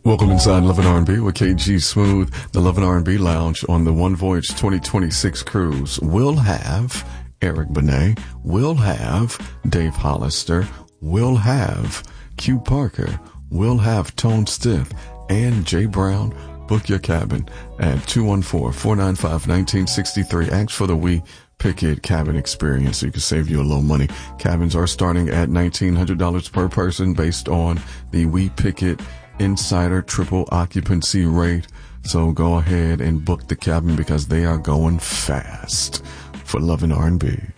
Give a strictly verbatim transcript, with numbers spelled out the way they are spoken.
Welcome inside Love and R and B with K G Smooth. The Love and R and B Lounge on the One Voyage twenty twenty-six cruise will have Eric Benet, will have Dave Hollister, will have Q Parker, will have Tone Stith, and Jay Brown. Book your cabin at two one four, four nine five, one nine six three. Ask for the We Pick-It cabin experience so you can save you a little money. Cabins are starting at nineteen hundred dollars per person based on the We Pick-It Insider triple occupancy rate. So go ahead and book the cabin because they are going fast for Love and R and B.